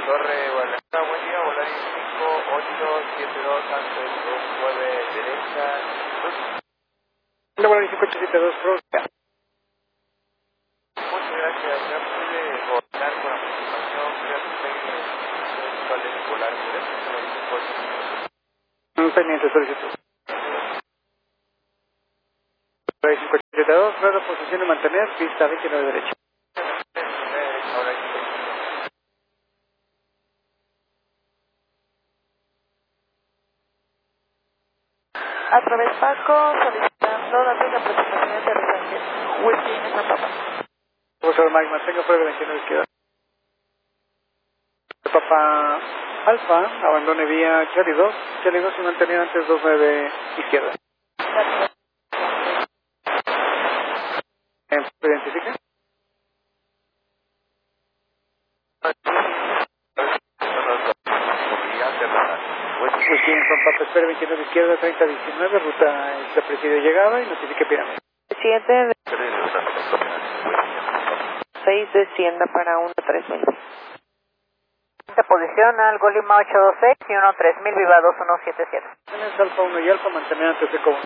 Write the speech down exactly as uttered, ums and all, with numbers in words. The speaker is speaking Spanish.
Torre Guadalajara, buen día, volar en cinco ocho siete dos antes dos nueve derecha. Hola, volar cinco ocho siete dos, Rosa. Muchas gracias, ya pude volar con aproximación, creo que tengo cuál es volar, gracias, me dice por Un pendiente solicitud. Volar cinco ocho siete dos, rueda posición de mantener, pista veintinueve derecha. Ahora sí. A través Paco, solicitando datos de aproximación de aterrizaje. Wiki, San Papa. Vamos a ver, Mike, mantenga prueba veintinueve izquierda. Papa Alfa, abandone vía Charlie dos, Charlie dos y mantener antes dos nueve izquierda. Eh, ¿Identifica? Wiki en San Papa, espera veintinueve izquierda, treinta diecinueve, ruta de presidio llegada y notifique pirámide. Siguiente, seis descienda para uno tres mil. Se posiciona Algo Lima ocho dos seis y uno tres mil, viva dos uno siete siete. Tienes Alfa uno y Alfa, mantener antes de Eco uno.